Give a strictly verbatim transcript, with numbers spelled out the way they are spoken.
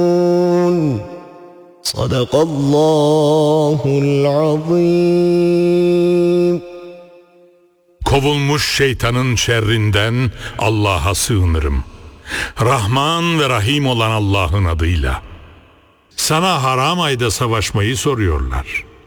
Sadakallahul azim. Kovulmuş şeytanın şerrinden Allah'a sığınırım. Rahman ve Rahim olan Allah'ın adıyla. Sana haram ayda savaşmayı soruyorlar.